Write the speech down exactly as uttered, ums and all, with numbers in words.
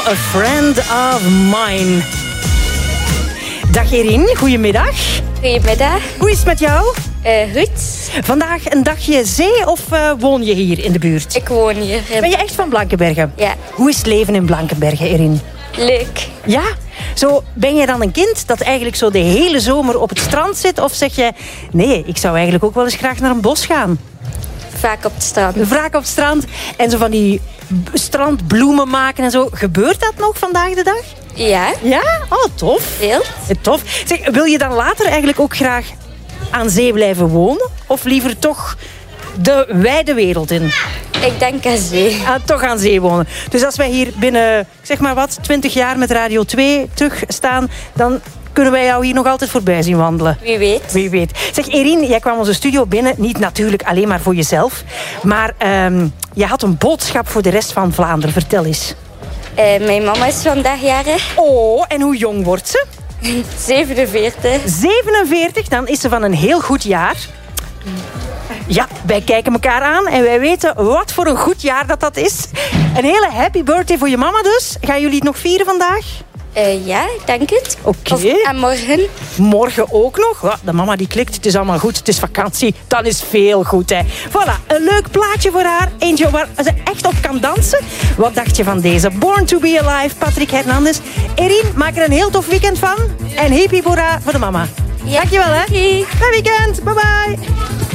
A Friend of Mine. Dag Erin, goedemiddag. Goedemiddag. Hoe is het met jou? Uh, goed. Vandaag een dagje zee of uh, woon je hier in de buurt? Ik woon hier. Ben je echt van Blankenbergen? Ja. Hoe is het leven in Blankenbergen, Erin? Leuk. Ja? Zo, ben jij dan een kind dat eigenlijk zo de hele zomer op het strand zit? Of zeg je, nee, ik zou eigenlijk ook wel eens graag naar een bos gaan? Vaak op het strand. Vaak op het strand. En zo van die strandbloemen maken en zo. Gebeurt dat nog vandaag de dag? Ja. Ja? Oh, tof. Heel. Tof. Zeg, wil je dan later eigenlijk ook graag aan zee blijven wonen? Of liever toch de wijde wereld in? Ik denk aan zee. Ah, toch aan zee wonen. Dus als wij hier binnen, zeg maar wat, twintig jaar met Radio twee terugstaan, dan kunnen wij jou hier nog altijd voorbij zien wandelen. Wie weet. Wie weet. Zeg, Erin, jij kwam onze studio binnen, niet natuurlijk alleen maar voor jezelf, maar um, je had een boodschap voor de rest van Vlaanderen. Vertel eens. Uh, mijn mama is vandaag jarig. Oh, en hoe jong wordt ze? zevenenveertig. zevenenveertig, dan is ze van een heel goed jaar. Ja, wij kijken elkaar aan en wij weten wat voor een goed jaar dat dat is. Een hele happy birthday voor je mama dus. Gaan jullie het nog vieren vandaag? Uh, ja, ik denk het. Oké. Okay. En morgen? Morgen ook nog. Ja, de mama die klikt, het is allemaal goed, het is vakantie. Dan is veel goed, hè. Voilà, een leuk plaatje voor haar. Eentje waar ze echt op kan dansen. Wat dacht je van deze? Born to be Alive, Patrick Hernandez. Erin, maak er een heel tof weekend van. En hippie hoera voor de mama. Ja. Dankjewel, hè. Doei. Fijn weekend. Bye bye.